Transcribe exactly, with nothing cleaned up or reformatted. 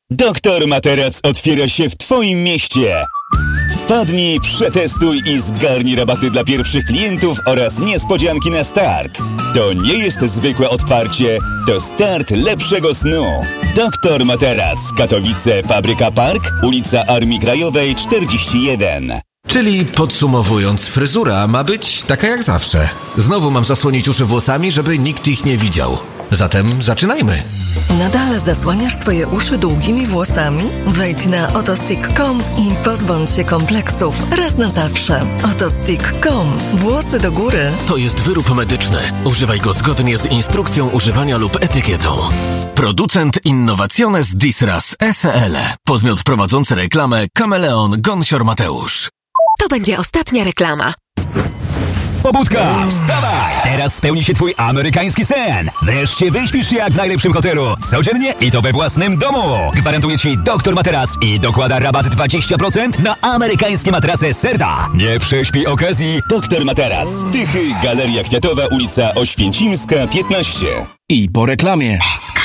Doktor Materac otwiera się w Twoim mieście. Wpadnij, przetestuj i zgarnij rabaty dla pierwszych klientów oraz niespodzianki na start. To nie jest zwykłe otwarcie, to start lepszego snu. Doktor Materac, Katowice, Fabryka Park, ulica Armii Krajowej czterdzieści jeden. Czyli podsumowując, fryzura ma być taka jak zawsze. Znowu mam zasłonić uszy włosami, żeby nikt ich nie widział. Zatem zaczynajmy. Nadal zasłaniasz swoje uszy długimi włosami? Wejdź na otostick kropka com i pozbądź się kompleksów raz na zawsze. otostick kropka com. Włosy do góry. To jest wyrób medyczny. Używaj go zgodnie z instrukcją używania lub etykietą. Producent Innovaciones Disras S L. Podmiot prowadzący reklamę Kameleon Gonsior Mateusz. To będzie ostatnia reklama. Pobudka! Wstawaj! Teraz spełni się twój amerykański sen. Wreszcie wyśpisz się jak w najlepszym hotelu. Codziennie i to we własnym domu. Gwarantuje ci Doktor Materac i dokłada rabat dwadzieścia procent na amerykańskie matrace Serta. Nie prześpij okazji. Doktor Materac. Tychy, Galeria Kwiatowa, ulica Oświęcimska piętnaście. I po reklamie.